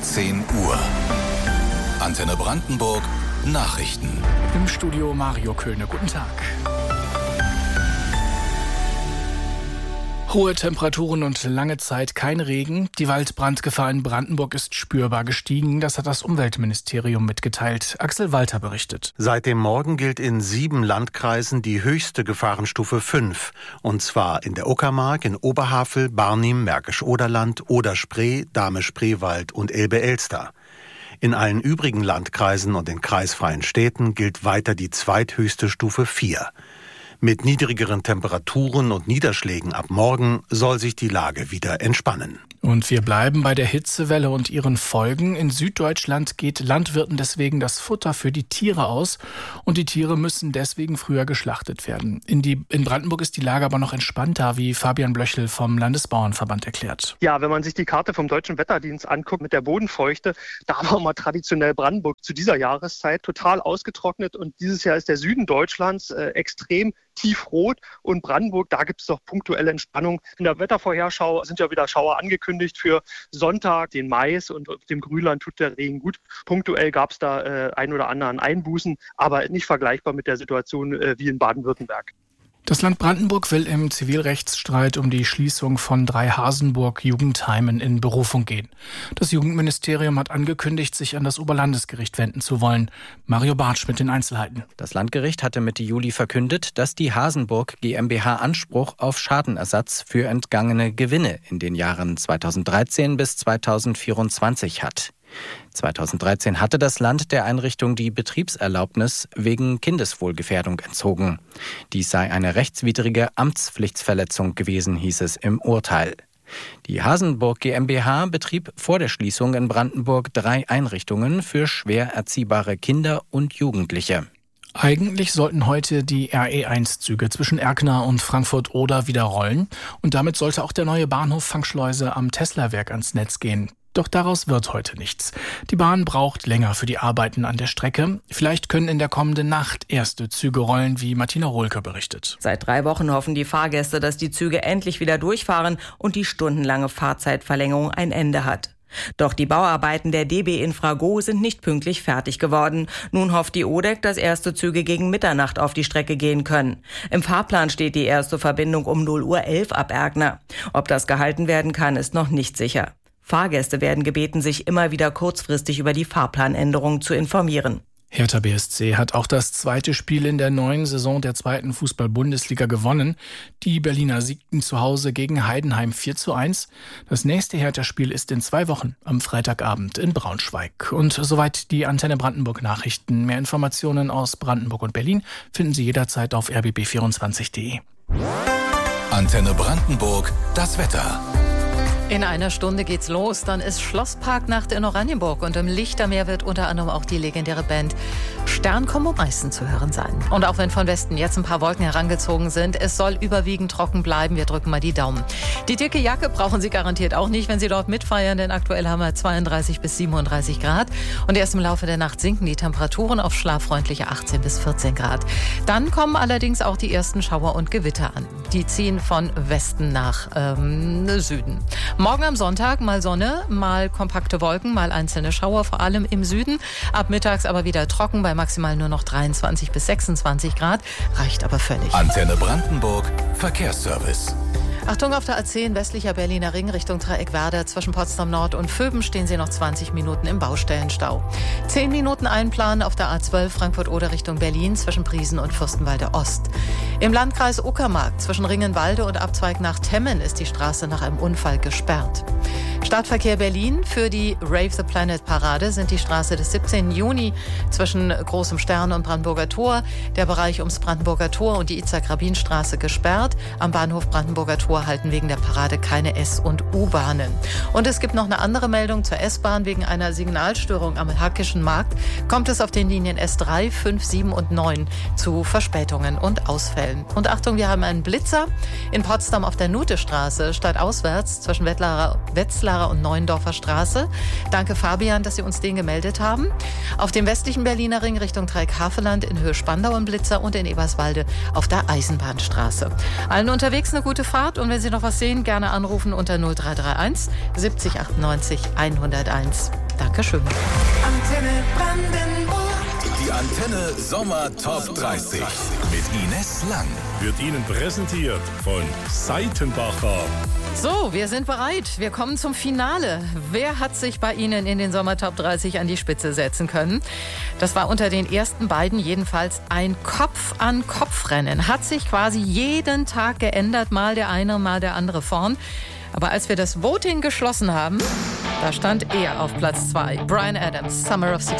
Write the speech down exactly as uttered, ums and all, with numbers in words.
zehn Uhr. Antenne Brandenburg Nachrichten. Im Studio Mario Köhne. Guten Tag. Hohe Temperaturen und lange Zeit kein Regen. Die Waldbrandgefahr in Brandenburg ist spürbar gestiegen. Das hat das Umweltministerium mitgeteilt. Axel Walter berichtet. Seit dem Morgen gilt in sieben Landkreisen die höchste Gefahrenstufe fünf. Und zwar in der Uckermark, in Oberhavel, Barnim, Märkisch-Oderland, Oder-Spree, Dahme-Spreewald und Elbe-Elster. In allen übrigen Landkreisen und in kreisfreien Städten gilt weiter die zweithöchste Stufe vier. Mit niedrigeren Temperaturen und Niederschlägen ab morgen soll sich die Lage wieder entspannen. Und wir bleiben bei der Hitzewelle und ihren Folgen. In Süddeutschland geht Landwirten deswegen das Futter für die Tiere aus. Und die Tiere müssen deswegen früher geschlachtet werden. In, die, in Brandenburg ist die Lage aber noch entspannter, wie Fabian Blöchel vom Landesbauernverband erklärt. Ja, wenn man sich die Karte vom Deutschen Wetterdienst anguckt mit der Bodenfeuchte, da war mal traditionell Brandenburg zu dieser Jahreszeit total ausgetrocknet. Und dieses Jahr ist der Süden Deutschlands äh, extrem tiefrot. Und Brandenburg, da gibt es doch punktuelle Entspannung. In der Wettervorherschau sind ja wieder Schauer angekündigt für Sonntag, den Mais, und auf dem Grünland tut der Regen gut. Punktuell gab es da äh, ein oder anderen Einbußen, aber nicht vergleichbar mit der Situation äh, wie in Baden-Württemberg. Das Land Brandenburg will im Zivilrechtsstreit um die Schließung von drei Hasenburg-Jugendheimen in Berufung gehen. Das Jugendministerium hat angekündigt, sich an das Oberlandesgericht wenden zu wollen. Mario Bartsch mit den Einzelheiten. Das Landgericht hatte Mitte Juli verkündet, dass die Hasenburg GmbH Anspruch auf Schadenersatz für entgangene Gewinne in den Jahren zweitausenddreizehn bis zweitausendvierundzwanzig hat. zweitausenddreizehn hatte das Land der Einrichtung die Betriebserlaubnis wegen Kindeswohlgefährdung entzogen. Dies sei eine rechtswidrige Amtspflichtsverletzung gewesen, hieß es im Urteil. Die Hasenburg GmbH betrieb vor der Schließung in Brandenburg drei Einrichtungen für schwer erziehbare Kinder und Jugendliche. Eigentlich sollten heute die R E eins Züge zwischen Erkner und Frankfurt-Oder wieder rollen. Und damit sollte auch der neue Bahnhof Fangschleuse am Teslawerk ans Netz gehen. Doch daraus wird heute nichts. Die Bahn braucht länger für die Arbeiten an der Strecke. Vielleicht können in der kommenden Nacht erste Züge rollen, wie Martina Rohlke berichtet. Seit drei Wochen hoffen die Fahrgäste, dass die Züge endlich wieder durchfahren und die stundenlange Fahrzeitverlängerung ein Ende hat. Doch die Bauarbeiten der D B Infrago sind nicht pünktlich fertig geworden. Nun hofft die O D E C, dass erste Züge gegen Mitternacht auf die Strecke gehen können. Im Fahrplan steht die erste Verbindung um null Uhr elf ab Erkner. Ob das gehalten werden kann, ist noch nicht sicher. Fahrgäste werden gebeten, sich immer wieder kurzfristig über die Fahrplanänderungen zu informieren. Hertha B S C hat auch das zweite Spiel in der neuen Saison der zweiten Fußball-Bundesliga gewonnen. Die Berliner siegten zu Hause gegen Heidenheim vier zu eins. Das nächste Hertha-Spiel ist in zwei Wochen am Freitagabend in Braunschweig. Und soweit die Antenne Brandenburg Nachrichten. Mehr Informationen aus Brandenburg und Berlin finden Sie jederzeit auf r b b vierundzwanzig punkt d e. Antenne Brandenburg, das Wetter. In einer Stunde geht's los, dann ist Schlossparknacht in Oranienburg und im Lichtermeer wird unter anderem auch die legendäre Band Stern kommen um Meißen zu hören sein. Und auch wenn von Westen jetzt ein paar Wolken herangezogen sind, es soll überwiegend trocken bleiben. Wir drücken mal die Daumen. Die dicke Jacke brauchen Sie garantiert auch nicht, wenn Sie dort mitfeiern, denn aktuell haben wir zweiunddreißig bis siebenunddreißig Grad. Und erst im Laufe der Nacht sinken die Temperaturen auf schlaffreundliche achtzehn bis vierzehn Grad. Dann kommen allerdings auch die ersten Schauer und Gewitter an. Die ziehen von Westen nach ähm, Süden. Morgen am Sonntag mal Sonne, mal kompakte Wolken, mal einzelne Schauer, vor allem im Süden. Ab mittags aber wieder trocken, bei maximal nur noch dreiundzwanzig bis sechsundzwanzig Grad. Reicht aber völlig. Antenne Brandenburg, Verkehrsservice. Achtung auf der A zehn, westlicher Berliner Ring Richtung Dreieck Werder. Zwischen Potsdam Nord und Vöben stehen Sie noch zwanzig Minuten im Baustellenstau. zehn Minuten einplanen auf der A zwölf Frankfurt-Oder Richtung Berlin zwischen Priesen und Fürstenwalde Ost. Im Landkreis Uckermark zwischen Ringenwalde und Abzweig nach Temmen ist die Straße nach einem Unfall gesperrt. Stadtverkehr Berlin. Für die Rave the Planet Parade sind die Straße des siebzehnten Juni zwischen Großem Stern und Brandenburger Tor, der Bereich ums Brandenburger Tor und die Itzhak-Rabin-Straße gesperrt. Am Bahnhof Brandenburger Tor halten wegen der Parade keine S- und U-Bahnen. Und es gibt noch eine andere Meldung zur S-Bahn. Wegen einer Signalstörung am Hackischen Markt kommt es auf den Linien S drei, fünf, sieben und neun zu Verspätungen und Ausfällen. Und Achtung, wir haben einen Blitzer in Potsdam auf der Nutestraße, stadtauswärts zwischen Wetzlarer, Wetzlarer und Neuendorfer Straße. Danke Fabian, dass Sie uns den gemeldet haben. Auf dem westlichen Berliner Ring Richtung Dreieck-Havelland in Höhe Spandau ein Blitzer und in Eberswalde auf der Eisenbahnstraße. Allen unterwegs eine gute Fahrt und wenn Sie noch was sehen, gerne anrufen unter null drei drei eins siebzig achtundneunzig hunderteins. Dankeschön. Antenne Brandenburg. Die Antenne Sommer Top dreißig mit Ines Lang. Wird Ihnen präsentiert von Seitenbacher. So, wir sind bereit. Wir kommen zum Finale. Wer hat sich bei Ihnen in den Sommer Top dreißig an die Spitze setzen können? Das war unter den ersten beiden jedenfalls ein Kopf-an-Kopf-Rennen. Hat sich quasi jeden Tag geändert, mal der eine, mal der andere vorn. Aber als wir das Voting geschlossen haben, da stand er auf Platz zwei. Bryan Adams, Summer of sixty-four.